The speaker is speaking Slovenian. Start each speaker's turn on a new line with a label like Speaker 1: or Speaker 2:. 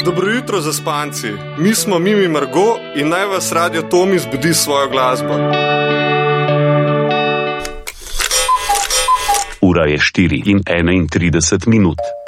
Speaker 1: Dobro jutro, zaspanci. Mi smo Mimi Margo in naj vas Radio Tomi zbudi s svojo glasbo.
Speaker 2: Ura je 4:31.